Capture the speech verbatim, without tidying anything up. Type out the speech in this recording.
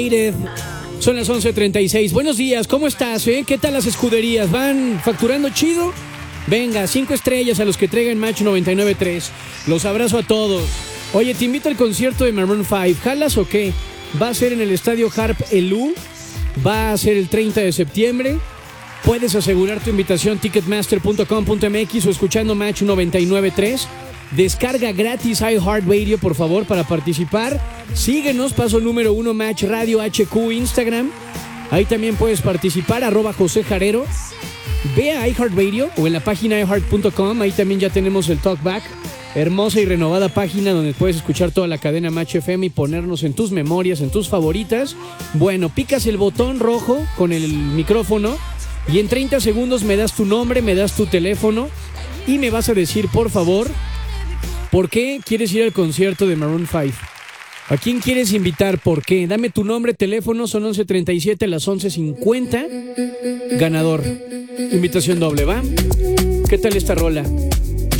Son las once treinta y seis. Buenos días, ¿cómo estás? Eh? ¿Qué tal las escuderías? ¿Van facturando chido? Venga, cinco estrellas a los que traigan Match noventa y nueve punto tres. Los abrazo a todos. Oye, te invito al concierto de Maroon cinco. ¿Jalas o qué? Va a ser en el estadio Harp Elú. Va a ser el treinta de septiembre. Puedes asegurar tu invitación ticketmaster punto com punto m x o escuchando Match noventa y nueve punto tres. Descarga gratis iHeartRadio, por favor, para participar. Síguenos, paso número uno, Match Radio H Q, Instagram. Ahí también puedes participar, arroba José Jarero. Ve a iHeartRadio o en la página i heart punto com. Ahí también ya tenemos el Talkback. Hermosa y renovada página donde puedes escuchar toda la cadena Match F M y ponernos en tus memorias, en tus favoritas. Bueno, picas el botón rojo con el micrófono y en treinta segundos me das tu nombre, me das tu teléfono y me vas a decir, por favor, ¿por qué quieres ir al concierto de Maroon cinco? ¿A quién quieres invitar? ¿Por qué? Dame tu nombre, teléfono, son once treinta y siete, las once cincuenta. Ganador. Invitación doble, ¿va? ¿Qué tal esta rola?